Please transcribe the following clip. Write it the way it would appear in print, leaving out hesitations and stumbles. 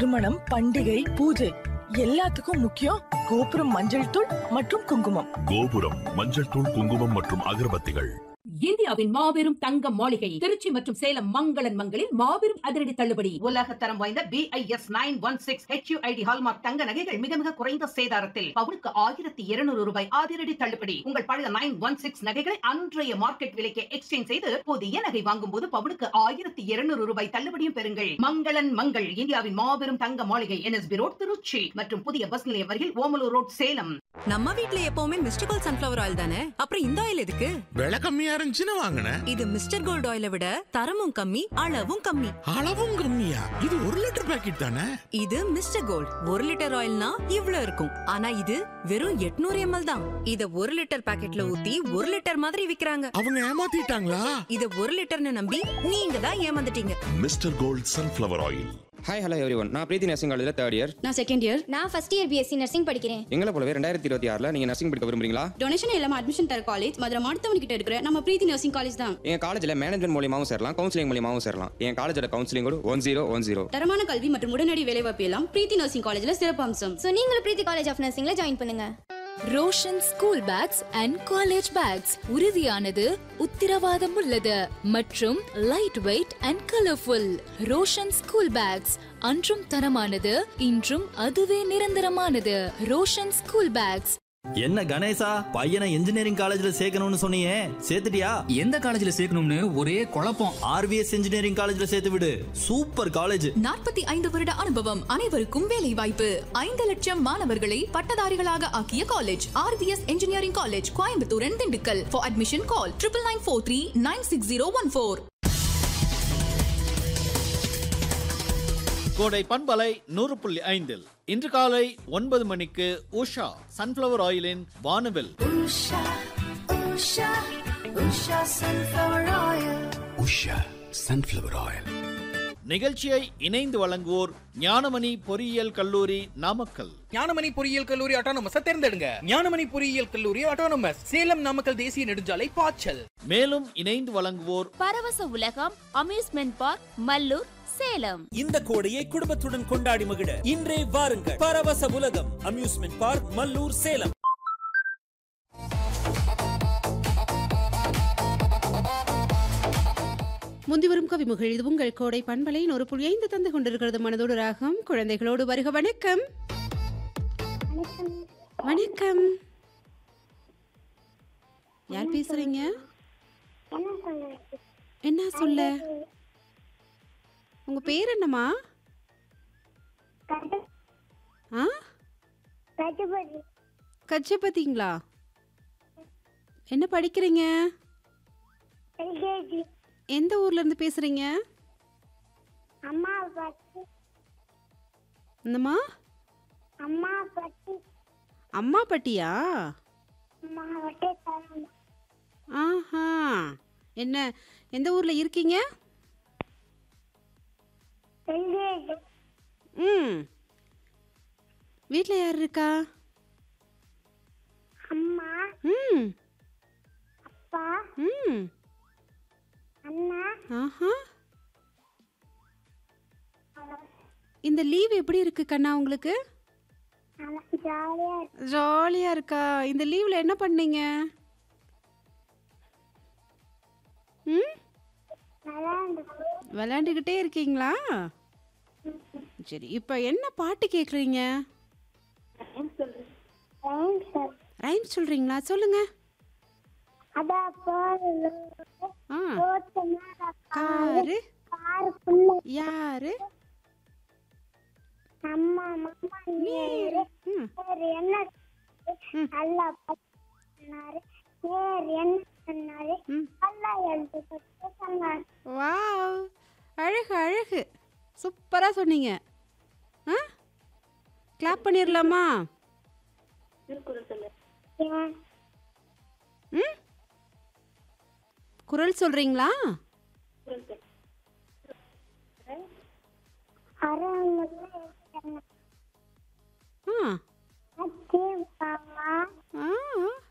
திருமணம், பண்டிகை, பூஜை எல்லாத்துக்கும் முக்கியம் கோபுரம் மஞ்சள் தூள் மற்றும் குங்குமம். கோபுரம் மஞ்சள் தூள், குங்குமம் மற்றும் அகர்பத்திகள். இந்தியாவின் மாபெரும் தங்க மாளிகை திருச்சி மற்றும் சேலம் மங்களன் மங்களில் மாபெரும் அதிரடி தள்ளுபடி. உலக தரம் வாய்ந்த BIS 916 HUID ஹால்மார்க் தங்க நகைகள் மிக மிக குறைந்த சேதாரத்தில் பவுனுக்கு 1200 ரூபாய் அதிரடி தள்ளுபடி. உங்கள் பழைய 916 நகைகளை அன்றைய மார்க்கெட் விலைக்கு எக்ஸ்சேஞ்ச் செய்து புதிய நகை வாங்கும் போது பவுனுக்கு 1200 ரூபாய் தள்ளுபடியும் பெறுங்கள். மங்களன் மங்கள், இந்தியாவின் மாபெரும் தங்க மாளிகை, NSB ரோட் திருச்சி மற்றும் புதிய பஸ் நிலையம் அருகில் ஓமலூர் ரோட் சேலம். நம்ம வீட்ல எப்பவுமே மிஸ்டர் கோல்ட் சன்ஃபிளவர் ஆயில் தானே, அப்புறம் இந்த ஆயில் எதுக்கு? விலை கம்மியா இருந்துச்சுன்னு வாங்கினேன். இது மிஸ்டர் கோல்ட் ஆயிலை விட தரமும் கம்மி, அளவும் கம்மி. அளவும் கம்மியா? இது 1 லிட்டர் பாக்கெட் தானே? இது மிஸ்டர் கோல்ட் 1 லிட்டர் ஆயில்னா இவ்ளோ இருக்கும். ஆனா இது வெறும் 800 ml தான். இத 1 லிட்டர் பாக்கெட்ல ஊத்தி 1 லிட்டர் மாதிரி விக்கிறாங்க. அவங்க ஏமாத்திட்டாங்களா? இத 1 லிட்டர்னு நம்பி நீங்க தான் ஏமாந்துட்டீங்க. Mister gold sunflower oil. Hi hello everyone. நான் பிரீத்தி நர்சிங் காலேஜில் 3rd இயர். நான் 2nd இயர். நான் ஃபர்ஸ்ட் இயர் BSc நர்சிங் படிக்கிறேன். எங்களை போலவே 2026ல் நீங்கள் நர்சிங் படிக்க விரும்புறீங்களா? டொனேஷன் இல்லாம அட்மிஷன் தர காலேஜ் மதுரை மாவட்டத்தவன் கிட்ட இருக்கிற நம்ம பிரீத்தி நர்சிங் காலேஜ் தான். என் காலேஜில் மேனேஜ்மெண்ட் மூலியமாகவும் சேரலாம், கவுன்சிலிங் மூலியமாகவும் சேரலாம். என் காலேஜோட கவுன்சிலிங் கூட 1010. தரமான கல்வி மற்றும் உடனடி வேலைவாய்ப்பு எல்லாம் பிரீத்தி நர்சிங் காலேஜ்ல சிறப்பு அம்சம். சோ நீங்களும் பிரீத்தி காலேஜ் ஆஃப் நர்சிங்ல ஜாயின் பண்ணுங்க. Roshan school packs and college bags உறுதியானது, உத்திரவாதம் உள்ளது மற்றும் light weight and colourful. Roshan school packs அன்றும் தரமானது, இன்றும் அதுவே நிரந்தரமானது. Roshan school packs. என்ன கணேசா, பையனை இன்ஜினியரிங் காலேஜ்ல சேர்க்கணும்னு சொன்னியே, சேர்த்துட்டியா? எந்த காலேஜ்ல சேர்க்கணும்னு ஒரே குழப்பம். RVS இன்ஜினியரிங் காலேஜ்ல சேர்த்து விடு. Super college. 45 வருட அனுபவம், அனைவருக்கும் வேலை வாய்ப்பு. 5 லட்சம் மாணவர்களை பட்டதாரிகளாக ஆக்கிய college RVS engineering college, Coimbatore and Dindigul. For admission call 9994396014. கோடை பண்பலை 100.5 இன்று காலை 9 மணிக்கு உஷா சன்ஃபிளவர் ஆயிலின் வானவில். நிகழ்ச்சியை இணைந்து வழங்குவோர் ஞானமணி பொறியியல் கல்லூரி, நாமக்கல். ஞானமணி பொறியியல் கல்லூரி ஆட்டோனமஸ் தேர்ந்தெடுங்க. ஞானமணி பொறியியல் கல்லூரி ஆட்டோனமஸ், சேலம் நாமக்கல் தேசிய நெடுஞ்சாலை பாய்ச்சல். மேலும் இணைந்து வழங்குவோர் பரவச உலகம் அம்யூஸ்மெண்ட் பார்க், மல்லூர், சேலம். இந்த கோடையை குடும்பத்துடன் கொண்டாடி மகிழ இன்றே வாருங்கள். பரவச உலகம் அம்யூஸ்மெண்ட் பார்க், மல்லூர், சேலம். முந்திவரும் கவிமுகள் இது உங்கள் கோடை பண்பலை 100.5 தந்து கொண்டிருக்கிறது. மனதோடு ராகம் குழந்தைகளோடு வருக. வணக்கம். வணக்கம். யார் பேசுறீங்க? என்ன சொல்ல? உங்க பேர் என்னம்மா? கஜபதிங்களா? என்ன படிக்கிறீங்க? எந்த ஊர்ல இருந்து பேசுறீங்க? என்னம்மா? அம்மாப்பட்டியா? ஆஹா. என்ன எந்த ஊர்ல இருக்கீங்க? வீட்ல யார் இருக்கா? அம்மா, அப்பா, அண்ணா. ஆஹா. இந்த லீவ் எப்படி இருக்கு கண்ணா உங்களுக்கு? ஜாலியா இருக்கா? இந்த லீவ்ல என்ன பண்ணீங்க? விளையாண்டுக்கிட்டே இருக்கீங்களா? சரி, இப்ப என்ன பாட்டு கேக்குறீங்க? ரைம் சொல்றீங்களா? சொல்லுங்க. காரு யாரு? வாவ், அழகு அழகு, சூப்பரா சொன்னீங்க. கிளாப் பண்ணிரலாமா? குரல் சொல்றீங்களா? ஆ